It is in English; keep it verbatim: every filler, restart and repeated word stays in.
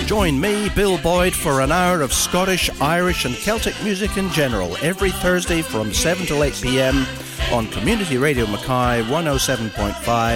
Join me, Bill Boyd, for an hour of Scottish, Irish and Celtic music in general every Thursday from seven till eight p m on Community Radio Mackay one oh seven point five